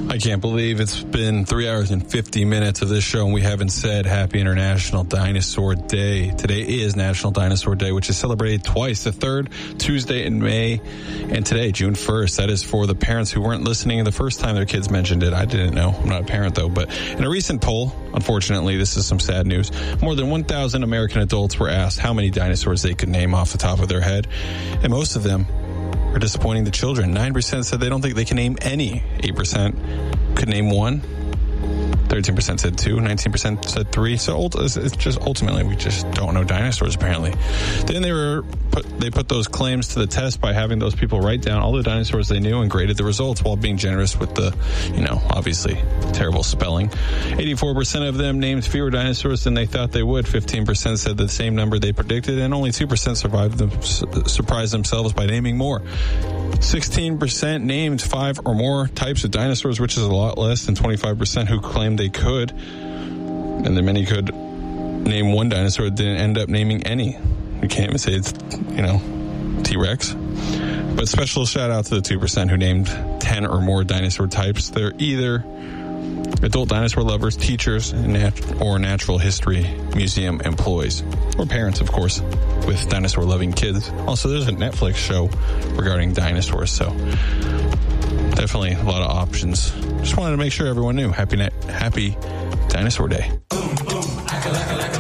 I can't believe it's been 3 hours and 50 minutes of this show and we haven't said Happy International Dinosaur Day. Today is National Dinosaur Day, which is celebrated twice, the third Tuesday in May and today, June 1st. That is for the parents who weren't listening the first time their kids mentioned it. I didn't know. I'm not a parent, though. But in a recent poll, unfortunately, this is some sad news, more than 1,000 American adults were asked how many dinosaurs they could name off the top of their head, and most of them are disappointing the children. 9% said they don't think they can name any. 8% could name one. 13% said 2. 19% said 3. So it's just ultimately we just don't know dinosaurs apparently. Then they put those claims to the test by having those people write down all the dinosaurs they knew and graded the results while being generous with the, obviously terrible spelling. 84% of them named fewer dinosaurs than they thought they would. 15% said the same number they predicted, and only 2% surprised themselves by naming more. 16% named 5 or more types of dinosaurs, which is a lot less than 25% who claimed they could. And then many could name one dinosaur that didn't end up naming any. You can't even say it's, T-Rex. But special shout out to the 2% who named 10 or more dinosaur types. They're either adult dinosaur lovers, teachers, or natural history museum employees. Or parents, of course, with dinosaur-loving kids. Also, there's a Netflix show regarding dinosaurs, so definitely a lot of options. Just wanted to make sure everyone knew. Happy Dinosaur Day. Boom, boom,